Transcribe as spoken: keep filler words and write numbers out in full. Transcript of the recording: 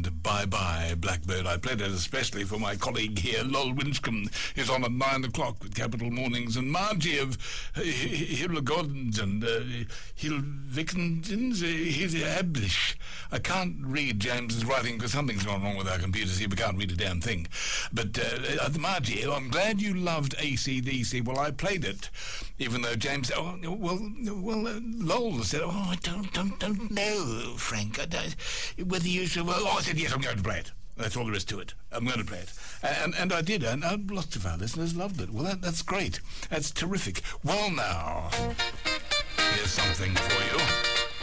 and Bye Bye Blackbird. I played it especially for my colleague here, Lol Winchcombe. He's on at nine o'clock with Capital Mornings, and Margie of uh, Hillegordens and uh, Hilvikendens, uh, he's Ablish. I can't read James's writing because something's gone wrong with our computers here. We can't read a damn thing. But uh, uh, Margie, I'm glad you loved A C D C. Well, I played it, even though James, oh, well, well, uh, Lol said, oh, I don't, don't, don't know, Frank, I don't, whether you should, well, oh, I said, yes, I'm going to play it. That's all there is to it. I'm going to play it. And and I did, and uh, lots of our listeners loved it. Well, that, that's great. That's terrific. Well, now, here's something for you.